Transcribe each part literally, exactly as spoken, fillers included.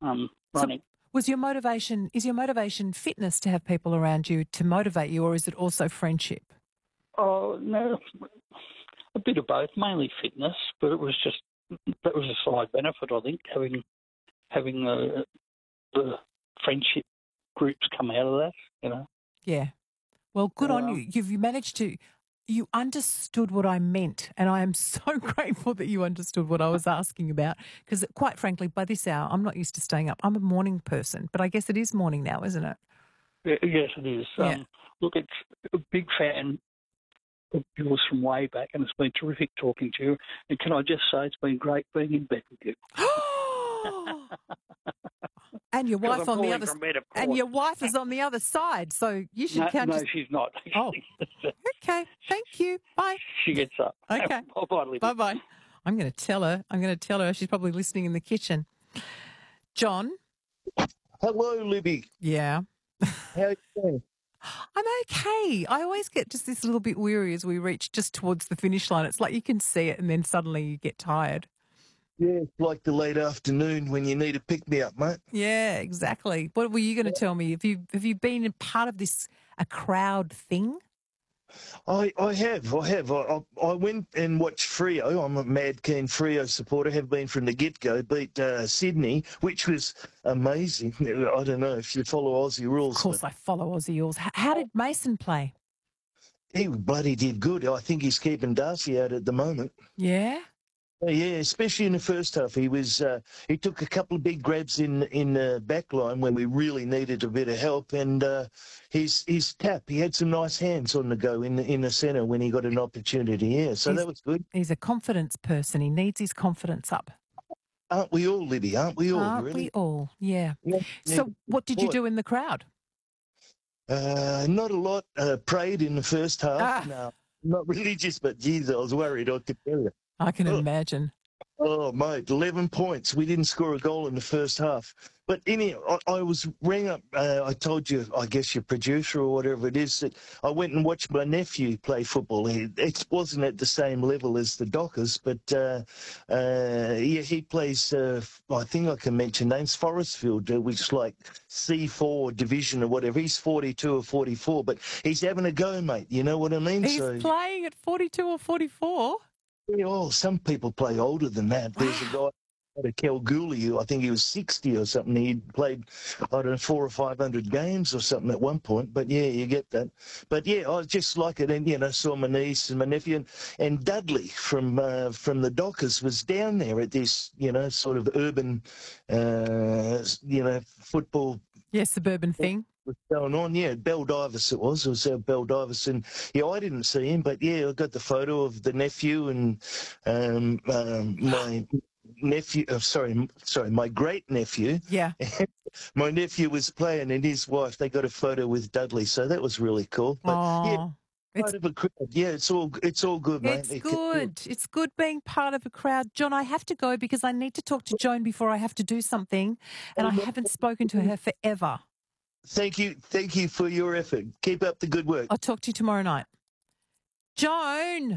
um, So running. was your motivation, is your motivation fitness to have people around you to motivate you, or is it also friendship? Oh, no, a bit of both, mainly fitness, but it was just, that was a side benefit, I think, having having the, the friendship groups come out of that, you know. Yeah. Well, good on you. Um, You've you managed to, you understood what I meant, and I am so grateful that you understood what I was asking about, because quite frankly, by this hour, I'm not used to staying up. I'm a morning person, but I guess it is morning now, isn't it? yes, it is. Yeah. Um, look, it's a big fan of yours from way back, and it's been terrific talking to you. And can I just say it's been great being in bed with you. And your Because wife I'm on the calling other from bed, of and course. your wife is on the other side, so you should No, count. no, Just, she's not. oh, okay. Thank you. Bye. She gets up. Okay. Bye-bye, Libby. Bye bye. I'm going to tell her. I'm going to tell her. She's probably listening in the kitchen. John. Hello, Libby. Yeah. How you doing? I'm okay. I always get just this little bit weary as we reach just towards the finish line. It's like you can see it and then suddenly you get tired. Yeah, it's like the late afternoon when you need a pick-me-up, mate. Yeah, exactly. What were you going to tell me? Have you have you been a part of this a crowd thing? I, I have, I have. I, I I went and watched Freo. I'm a mad keen Freo supporter, have been from the get-go, beat uh, Sydney, which was amazing. I don't know if you follow Aussie rules. Of course, but I follow Aussie Rules. H- How did Mason play? he bloody did good. I think he's keeping Darcy out at the moment. Yeah. Yeah, especially in the first half, he was uh, he took a couple of big grabs in in the back line when we really needed a bit of help, and uh, his his tap, he had some nice hands on the go in the in the centre when he got an opportunity. Yeah, so He's- that was good. He's a confidence person. He needs his confidence up. Aren't we all, Libby? Aren't we all? Aren't really? we all? Yeah. Yeah. So, what did you What? do in the crowd? Uh, not a lot. Uh, prayed in the first half. Ah. No, not religious, but geez, I was worried. I could tell you. I can Oh. imagine. Oh, mate, eleven points. We didn't score a goal in the first half. But anyhow, I, I was rang up, uh, I told you, I guess your producer or whatever it is, that I went and watched my nephew play football. He, it wasn't at the same level as the Dockers, but uh, uh, yeah, he plays, uh, I think I can mention names, Forestfield, uh, which is like C four division or whatever. He's forty-two or forty-four, but he's having a go, mate. You know what I mean? He's so, playing at forty-two or forty-four. yeah, oh, some people play older than that. There's a guy, a Kalgoorlie, who I think he was sixty or something. He played, I don't know, four or five hundred games or something at one point. But yeah, you get that. But yeah, I just like it, and you know, saw my niece and my nephew, and, and Dudley from uh, from the Dockers was down there at this, you know, sort of urban, uh, you know, football. Yeah, suburban thing. Was going on, yeah, Baldivis it was, it was uh, Baldivis, and yeah, I didn't see him, but yeah, I got the photo of the nephew and um, um, my nephew, uh, sorry, sorry, my great nephew. Yeah. My nephew was playing, and his wife, they got a photo with Dudley, so that was really cool. But yeah, Oh, it's part of a crowd. Yeah, it's all it's all good, mate. It's It can- good. It's good being part of a crowd. John, I have to go because I need to talk to Joan before I have to do something, and I haven't spoken to her forever. Thank you, thank you for your effort. Keep up the good work. I'll talk to you tomorrow night. Joan.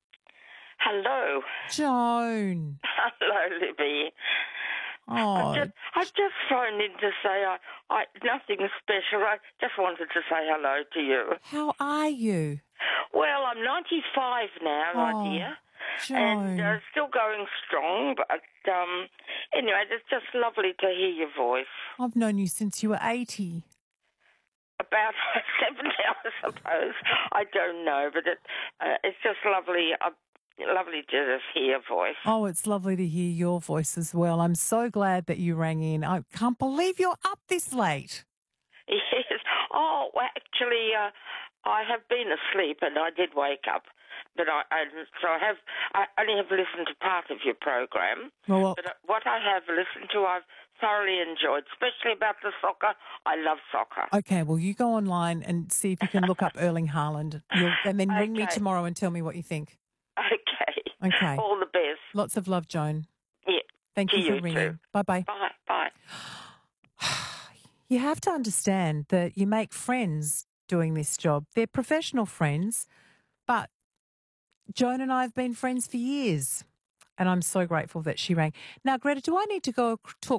Hello. Joan. Hello, Libby. Oh, I just, I just phoned in to say I, I, nothing special. I just wanted to say hello to you. how are you? Well, I'm ninety-five now, Oh, my dear, Joan. and uh, still going strong. But um, anyway, it's just lovely to hear your voice. I've known you since you were eighty. About seventy, I suppose. I don't know, but it, uh, it's just lovely. Uh, lovely to just hear your voice. Oh, it's lovely to hear your voice as well. I'm so glad that you rang in. I can't believe you're up this late. Yes. Oh, well, actually, uh, I have been asleep and I did wake up, but I, I so I have I only have listened to part of your program. Well, But what I have listened to, I've thoroughly enjoyed, especially about the soccer. I love soccer. okay, well, you go online and see if you can look up Erling Haaland, You'll, and then ring me Okay. tomorrow and tell me what you think. Okay. Okay. All the best. Lots of love, Joan. Yeah. Thank To you for you ringing. too. Bye-bye. Bye. Bye. You have to understand that you make friends doing this job. They're professional friends, but Joan and I have been friends for years, and I'm so grateful that she rang. Now, Greta, do I need to go talk